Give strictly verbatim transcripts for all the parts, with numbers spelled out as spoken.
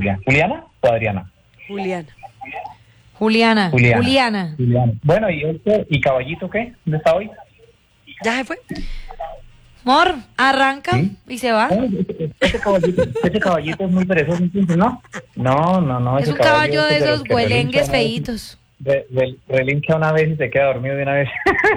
Juliana. ¿Juliana o Adriana? Juliana. Juliana. Juliana. Juliana. Juliana. Bueno, ¿y este, y Caballito qué? ¿Dónde está hoy? ¿Ya se fue? Mor, arranca ¿Sí? y se va. No, ese, ese caballito, ese caballito es muy perezoso, ¿no? No, no, no. Es ese un caballo de es los esos que huelengues relincha una vez- feitos. re- re- Relincha una vez y se queda dormido de una vez.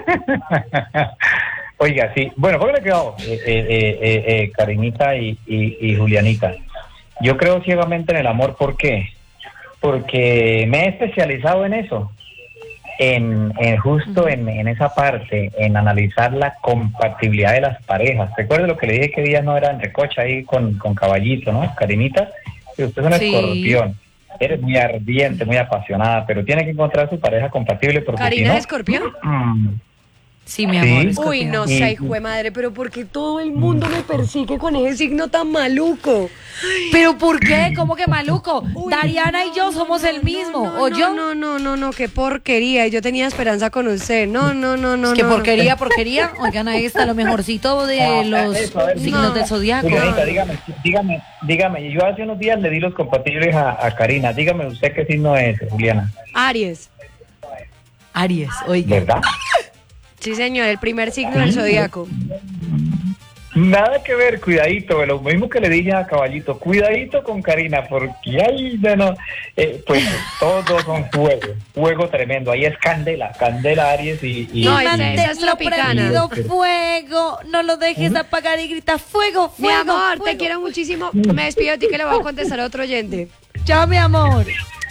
Oiga, sí. Bueno, ¿cómo le quedó, eh, eh, eh, eh, Karinita y, y, y Julianita? Yo creo ciegamente en el amor. ¿Por qué? Porque me he especializado en eso. En, en justo en, en esa parte, en analizar la compatibilidad de las parejas. Recuerda lo que le dije que días no eran recocha ahí con, con Caballito, ¿no? Karinita, que usted es un Sí. escorpión. Eres muy ardiente, muy apasionada, pero tiene que encontrar su pareja compatible porque si ¿Karina no... de Escorpión? mm, Sí, mi Sí. amor. Uy, escorpión. no Y- sé, hijo de madre, pero ¿por qué todo el mundo me persigue con ese signo tan maluco? ¿Pero por qué? ¿Cómo que maluco? Uy, Dariana y yo no, somos no, el mismo. no, ¿O no, yo? No, no, no, no, qué porquería. Yo tenía esperanza con usted. No, no, no, no. ¿Qué no. porquería, porquería? Oigan, ahí está lo mejorcito de Ah, los eso, a ver, signos no. del zodiaco. Julianita, dígame, dígame, dígame, yo hace unos días le di los compatibles a, a Karina. Dígame usted qué signo es, Juliana. Aries. Aries, oiga. ¿Verdad? Sí, señor, el primer signo del zodiaco. Nada que ver, cuidadito, lo mismo que le dije a Caballito, cuidadito con Karina, porque ahí, bueno, eh, pues todos dos son fuego, fuego tremendo, ahí es candela, candela Aries y... y No, y- esa- esa es Manténlo tropicana. prendido, fuego, no lo dejes apagar y grita fuego, Mi fuego, amor, te fuego. quiero muchísimo. Me despido de ti que le voy a contestar a otro oyente. Chao, mi amor.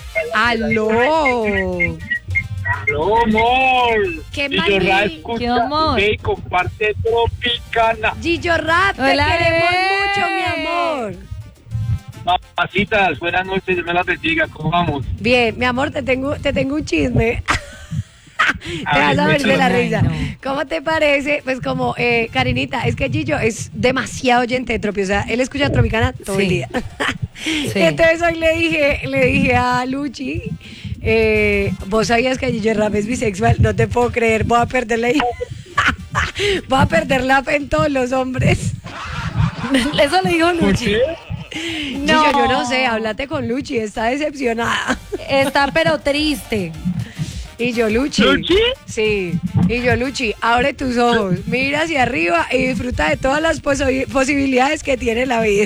¡Aló! No, amor. ¡Qué Y yo la maní! escucho ¿Qué amor? y comparte Tropicana. Gillo Rap, te Hola, queremos bebé. mucho, mi amor. Mamacitas, buenas noches, Dios me las bendiga. ¿Cómo vamos? Bien, mi amor, te tengo, te tengo un chisme. Te A vas ver, a ver de la cuéntame. risa. Ay, no. ¿Cómo te parece? Pues como, eh, Karinita, es que Gillo es demasiado oyente de Tropi, o sea, él escucha Tropicana todo el Sí. día. Sí. Entonces hoy le dije, le dije a Luchi, eh, vos sabías que Gillo Rap es bisexual, no te puedo creer, voy a perder la voy a perder la fe en todos los hombres. Eso le dijo ¿Por Luchi. qué? No. Gillo, yo no sé, háblate con Luchi, está decepcionada. Está pero triste. Y yo, Luchi. ¿Luchi? Sí. Y yo, Luchi, abre tus ojos, mira hacia arriba y disfruta de todas las posi- posibilidades que tiene la vida.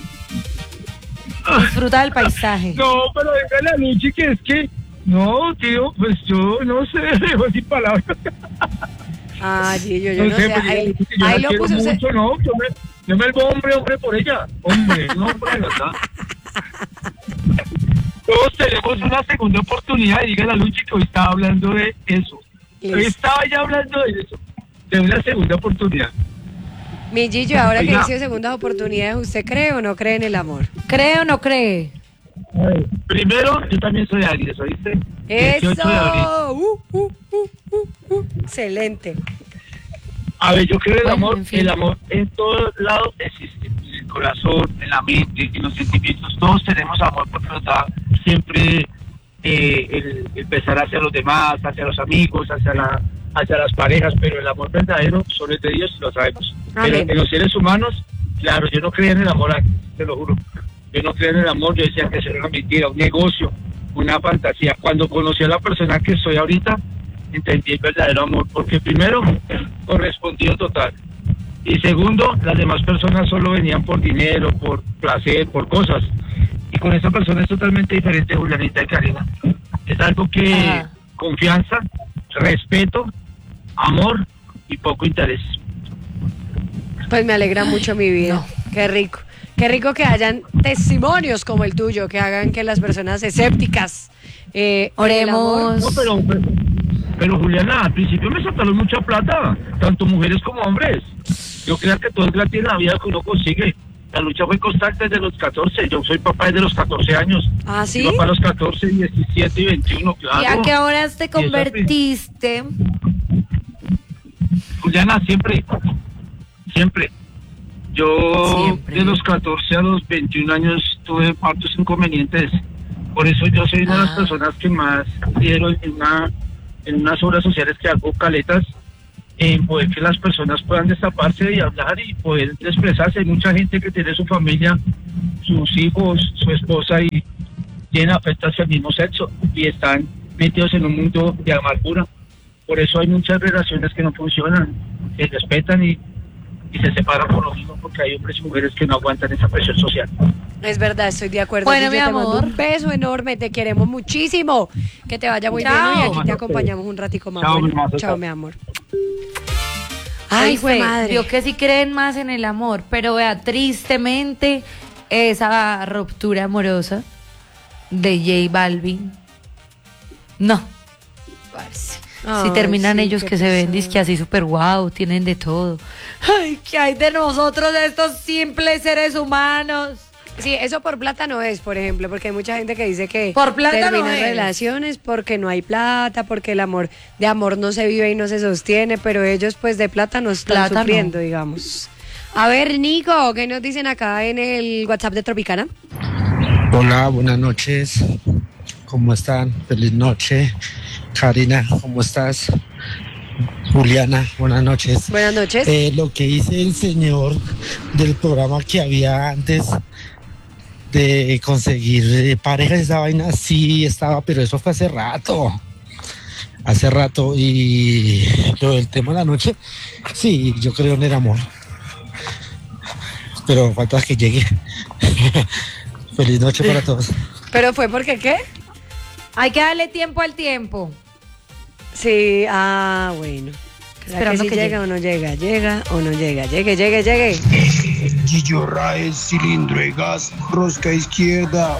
Disfruta del paisaje. No, pero dígale a Luchi que es que... No, tío, pues yo no sé, dejo sin palabras. Ah, Gillo, yo no, sé. pues, Ahí, dígale que yo ahí la lo quiero puso usted. mucho, no, yo me, yo me vuelvo hombre, hombre por ella. Hombre, no, hombre, de verdad. Todos tenemos una segunda oportunidad y dígale a Luchi que hoy estaba hablando de eso. Hoy Listo. estaba ya hablando de eso, de una segunda oportunidad. Mi Gillo, ahora que Oiga. dice segundas oportunidades, ¿usted cree o no cree en el amor? ¿Cree o no cree? Primero, yo también soy Aries, ¿oíste? dieciocho de abril. ¡Eso! Uh, uh, uh, uh, uh. Excelente. A ver, yo creo en el Bueno, amor, en fin. el amor en todos lados existe, en el corazón, en la mente, en los sentimientos, todos tenemos amor porque nos da siempre eh, el, el pesar hacia los demás, hacia los amigos, hacia la, hacia las parejas, pero el amor verdadero solo es de Dios y lo sabemos. Amén. Pero en los seres humanos, claro, yo no creía en el amor antes, te lo juro. Yo no creía en el amor, yo decía que eso era una mentira, un negocio, una fantasía. Cuando conocí a la persona que soy ahorita, entendí el verdadero amor, porque primero, correspondido total. Y segundo, las demás personas solo venían por dinero, por placer, por cosas. Y con esta persona es totalmente diferente, Julianita y Karina. Es algo que Ajá. confianza, respeto, amor y poco interés. Pues me alegra mucho mi vida. Qué rico. Qué rico que hayan testimonios como el tuyo, que hagan que las personas escépticas eh, en el amor- Oremos. No, pero, pero, pero, Juliana, al principio me sacaron mucha plata, tanto mujeres como hombres. Yo creo que todo es gratis en la vida que uno consigue. La lucha fue constante desde los catorce. Yo soy papá desde los catorce años. ¿Ah, sí? Mi papá a los catorce, diecisiete y veintiuno, claro. ¿Y a qué horas te Y eso al convertiste? Juliana, siempre, siempre. Yo Siempre. de los catorce a los veintiún años tuve hartos inconvenientes. Por eso yo soy una de las Ah. personas que más quiero en, una, en unas obras sociales que hago caletas, en poder que las personas puedan destaparse y hablar y poder expresarse. Hay mucha gente que tiene su familia sus hijos, su esposa y tienen afecto hacia el mismo sexo y están metidos en un mundo de amargura. Por eso hay muchas relaciones que no funcionan, se respetan y, y se separan por lo mismo, porque hay hombres y mujeres que no aguantan esa presión social. Es verdad, estoy de acuerdo. Bueno, Gigi, mi te mando amor. un beso enorme, te queremos muchísimo. Que te vaya muy Chao. bien y aquí te acompañamos un ratico más. Chao, Bueno, mi hermoso, chao, chao. mi amor. Ay, Oíste, fue madre. vio que sí creen más en el amor, pero vea, tristemente, esa ruptura amorosa de J Balvin, no. Parce. Si Ay, terminan sí, ellos qué que se ven pesar. dizque así súper guau, tienen de todo. Ay, ¿qué hay de nosotros, de estos simples seres humanos? Sí, eso por plata no es, por ejemplo, porque hay mucha gente que dice que Por plata no terminan es. relaciones porque no hay plata, porque el amor de amor no se vive y no se sostiene, pero ellos pues de plata no están Plata no. sufriendo, digamos. A ver, Nico, ¿qué nos dicen acá en el WhatsApp de Tropicana? Hola, buenas noches. ¿Cómo están? Feliz noche. Karina, ¿cómo estás? Juliana, buenas noches. Buenas noches. Eh, lo que dice el señor del programa que había antes de conseguir eh, parejas, esa vaina sí estaba, pero eso fue hace rato. Hace rato. Y lo del tema de la noche, sí, yo creo en el amor. Pero falta que llegue. Feliz noche para todos. ¿Pero fue porque qué? Hay que darle tiempo al tiempo. Sí, ah, bueno. ¿Será Esperando que si que llega llegue. o no llega? ¿Llega o no llega? Llegue, llegue, llegue. Gillo Raez, cilindro de gas, rosca izquierda.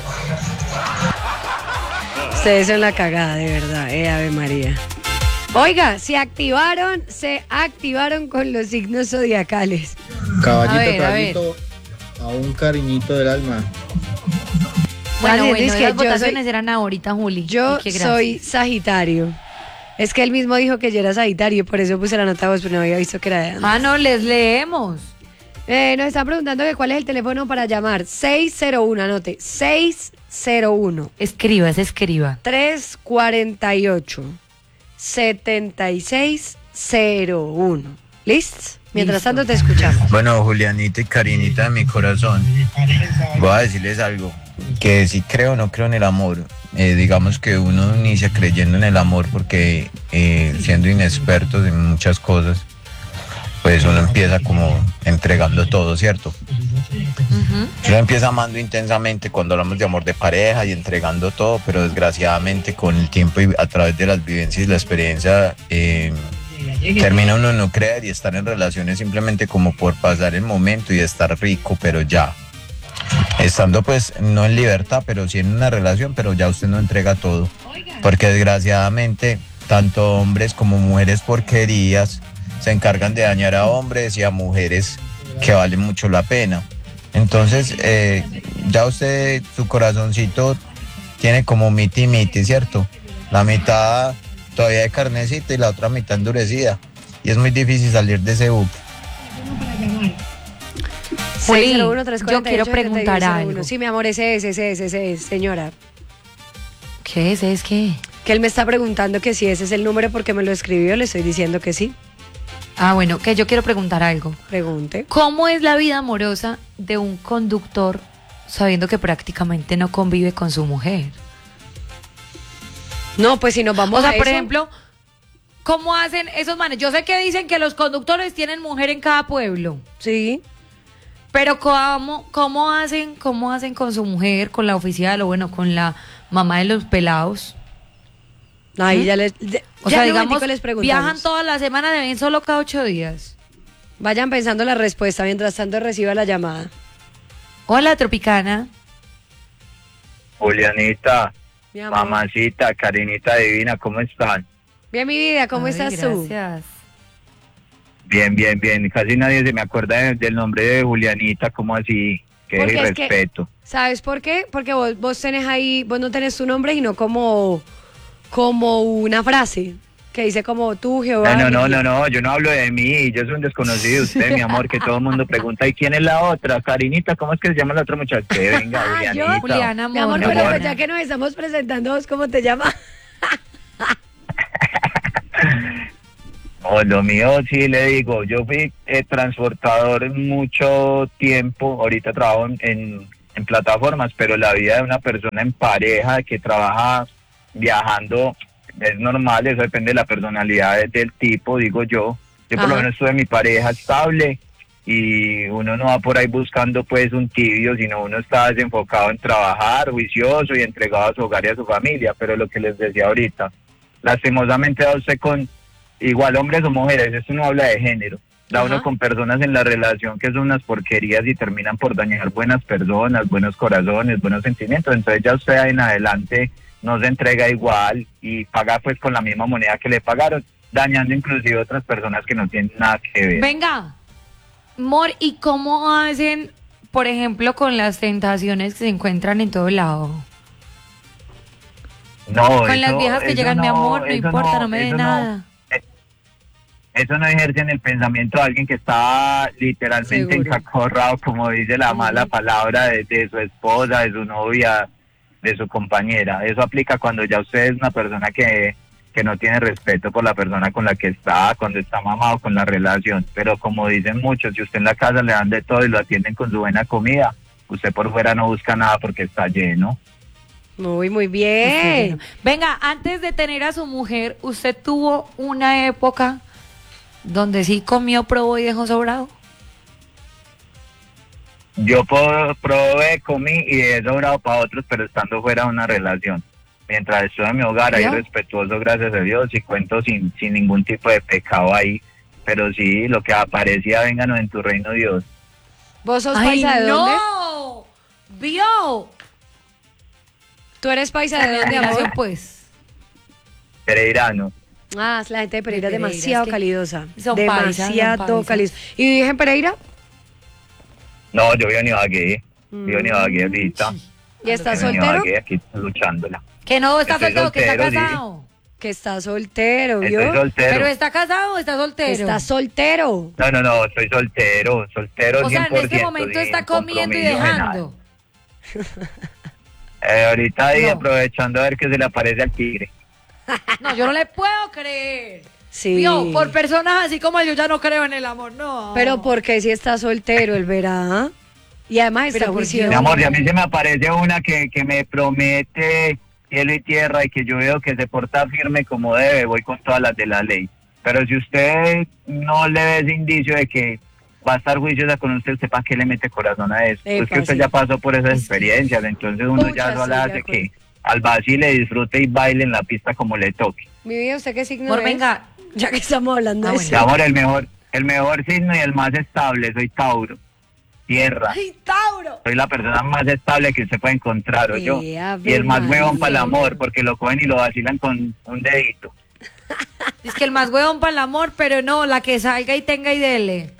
Ustedes son la cagada, de verdad, eh, Ave María. Oiga, se activaron, se activaron con los signos zodiacales. Caballito, A ver, a caballito, a un cariñito del alma. Bueno, Daniel, bueno, dice que las yo votaciones soy- eran ahorita, Juli. Yo Y qué gracia. soy Sagitario. Es que él mismo dijo que yo era Sagitario, por eso puse la nota de voz, pero no había visto que era de Ah, no, les leemos. Eh, nos están preguntando que cuál es el teléfono para llamar. seis cero uno, anote. seis cero uno, Escriba, se escriba. tres cuatro ocho, siete seis cero uno. ¿Listo? Mientras tanto te escuchamos. Bueno, Julianita y Karinita de mi corazón, voy a decirles algo, que si creo o no creo en el amor. Eh, digamos que uno inicia creyendo en el amor porque eh, siendo inexpertos en muchas cosas, pues uno empieza como entregando todo, ¿cierto? Uno empieza amando intensamente cuando hablamos de amor de pareja y entregando todo, pero desgraciadamente con el tiempo y a través de las vivencias y la experiencia eh, termina uno no creer y estar en relaciones simplemente como por pasar el momento y estar rico, pero ya. Estando pues no en libertad, pero sí en una relación, pero ya usted no entrega todo. Porque desgraciadamente tanto hombres como mujeres porquerías se encargan de dañar a hombres y a mujeres que valen mucho la pena. Entonces eh, ya usted, su corazoncito tiene como miti miti, ¿cierto? La mitad todavía de carnecita y la otra mitad endurecida. Y es muy difícil salir de ese buque. Juli, seis cero uno, tres cuatro ocho, yo quiero preguntar siete seis cero uno. algo. Sí, mi amor, ese es, ese es, ese es, señora. ¿Qué es? ¿Es qué? Que él me está preguntando que si ese es el número porque me lo escribió, le estoy diciendo que sí. Ah, bueno, que yo quiero preguntar algo. Pregunte. ¿Cómo es la vida amorosa de un conductor sabiendo que prácticamente no convive con su mujer? No, pues si nos vamos O sea, a por eso, ejemplo, ¿cómo hacen esos manes? Yo sé que dicen que los conductores tienen mujer en cada pueblo, Sí. pero ¿cómo, cómo hacen, cómo hacen con su mujer, con la oficial o bueno, con la mamá de los pelados? Ahí ya les... de- O ya sea, en un digamos, momentico les preguntamos. viajan toda la semana, deben solo cada ocho días. Vayan pensando la respuesta mientras tanto reciba la llamada. Hola, Tropicana. Julianita, Mi amor. mamacita, Karinita divina, ¿cómo están? Bien, mi vida, ¿cómo Ay, estás tú? gracias. Bien, bien, bien. Casi nadie se me acuerda de- del nombre de Julianita, ¿cómo así? Qué Porque es que- respeto. ¿Sabes por qué? Porque vos, vos tenés ahí, vos no tenés tu nombre, sino como, como una frase que dice como tú, Jehová. No, no, mi no, Dios. no, no, yo no hablo de mí, yo soy un desconocido de usted, mi amor, que todo el mundo pregunta, ¿y quién es la otra? Karinita, ¿cómo es que se llama la otra muchacha? Que venga, Ah, ¿yo? Julianita. Juliana, Mi amor, amor, pero amor. pues ya que nos estamos presentando, ¿vos ¿cómo te llamas? Oh, lo mío sí le digo, yo fui eh, transportador mucho tiempo, ahorita trabajo en, en, en plataformas, pero la vida de una persona en pareja que trabaja viajando es normal, eso depende de la personalidad de- del tipo, digo yo. Yo por lo Ajá. menos tuve mi pareja estable y uno no va por ahí buscando pues un tibio, sino uno está desenfocado en trabajar, juicioso y entregado a su hogar y a su familia. Pero lo que les decía ahorita, lastimosamente da usted con, igual hombres o mujeres, esto no habla de género, da Ajá. uno con personas en la relación que son unas porquerías y terminan por dañar buenas personas, buenos corazones, buenos sentimientos. Entonces ya usted en adelante no se entrega igual y paga pues con la misma moneda que le pagaron, dañando inclusive otras personas que no tienen nada que ver. Venga, Mor, ¿y cómo hacen, por ejemplo, con las tentaciones que se encuentran en todo lado? No, Con las eso- viejas que eso llegan, mi amor, no eso importa, no me dé eso nada. eh, Eso no ejerce en el pensamiento de alguien que está literalmente Seguro. encacorrado, como dice la Ujú. mala palabra de, de su esposa, de su novia, de su compañera. Eso aplica cuando ya usted es una persona que, que no tiene respeto por la persona con la que está, cuando está mamado con la relación. Pero como dicen muchos, si usted en la casa le dan de todo y lo atienden con su buena comida, usted por fuera no busca nada porque está lleno. Muy, muy bien. Venga, antes de tener a su mujer, ¿usted tuvo una época donde sí comió, probó y dejó sobrado? Yo po- probé, comí y he sobrado para otros, pero estando fuera de una relación. Mientras estoy en mi hogar, ahí ¿Yo? respetuoso, gracias a Dios, y cuento sin, sin ningún tipo de pecado ahí. Pero sí, lo que aparecía, vénganos en tu reino, Dios. ¿Vos sos ¡Ay, paisa de dónde? no! ¡Vio! ¿Tú eres paisa de dónde, Admiración, amor? pues. Pereirano. Ah, la gente de Pereira es De Pereira, demasiado es que calidosa. son paisas, demasiado son paisas. calidosa. ¿Y vives en Pereira? No, yo vivo en Ibagué. Vivo en Ibagué ahorita. ¿Y estás Vivo en soltero? Ibagué, aquí luchándola. Que no está Estoy soltero, que está soltero, sí. casado. Que está soltero, ¿vio? Estoy soltero. Pero está casado o está soltero. Está soltero. No, no, no, estoy soltero, soltero O sea, cien por en este ciento, momento sin está comiendo y compromiso de nada. dejando. Eh, ahorita ahí No. aprovechando a ver que se le aparece al tigre. No, yo no le puedo creer. Sí. Vio, por personas así como yo ya no creo en el amor, no. Pero porque si está soltero, él verá. Y además está Pero ¿por qué? juicioso. Mi amor, y a mí se me aparece una que, que me promete cielo y tierra y que yo veo que se porta firme como debe, voy con todas las de la ley. Pero si usted no le ve ese indicio de que va a estar juiciosa con usted, ¿usted para qué le mete corazón a eso? Epa, Pues que usted sí. ya pasó por esas experiencias, entonces uno Pucha, ya no sí, le de hace acuerdo. que al vacile disfrute y baile en la pista como le toque. Mi vida, ¿usted qué signo Amor, es? venga. Ya que estamos hablando Ah, de bueno. Mi eso. amor, el mejor, el mejor signo y el más estable, soy Tauro. Tierra. ¡Ay, Tauro! Soy la persona más estable que usted puede encontrar, ¿o yo? Sí, Ave Y el más huevón para el María. amor, porque lo cogen y lo vacilan con un dedito. Es que el más huevón para el amor, pero no, la que salga y tenga y dele.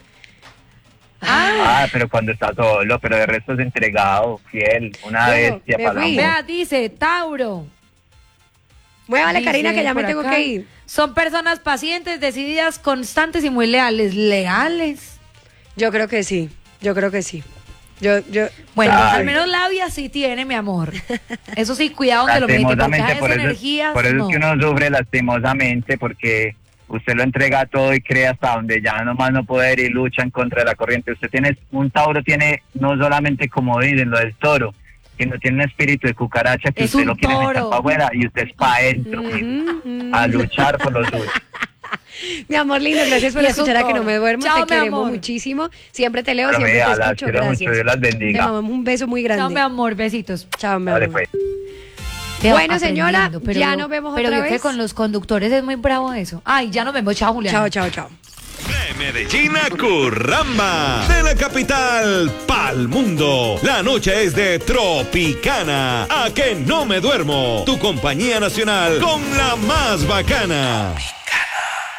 Ah, pero cuando está solo, pero de resto es entregado, fiel, una Bueno, bestia me para el fui. amor. Vea, dice Tauro. Muévale, Dice Karina, que ya me por tengo acá, que ir. Son personas pacientes, decididas, constantes y muy leales. ¿Leales? Yo creo que sí. Yo creo que sí. Yo, yo. Bueno, Ay. al menos labia sí tiene, mi amor. Eso sí, cuidado donde lo mete, porque Lastimosamente, esas por eso, energías, por eso no. es que uno sufre lastimosamente, porque usted lo entrega todo y cree hasta donde ya nomás no poder y lucha en contra de la corriente. Usted tiene, un Tauro tiene no solamente, como dicen, lo del toro, sino tiene un espíritu de cucaracha que Es usted un lo quiere meter toro. para afuera y usted es para adentro, Ujú, ujú. a luchar por lo suyo. Mi amor lindo, gracias por Y es un escuchar a que no toro. me duermo. Chao, te mi queremos amor. muchísimo. Siempre te leo, Pero siempre mira, te las escucho. quiero mucho, Gracias. Dios las Te bendiga. mandamos un beso muy grande. Chao, mi amor, besitos. Chao, mi Vale, amor. pues. Veo, Bueno, señora, aprendiendo, ya nos vemos pero otra veo que vez. con los conductores es muy bravo eso. Ay, ya nos vemos. Chao, Julián. Chao, chao, chao. De Medellín a Curramba, de la capital pa'l mundo. La noche es de Tropicana. A que no me duermo. Tu compañía nacional con la más bacana.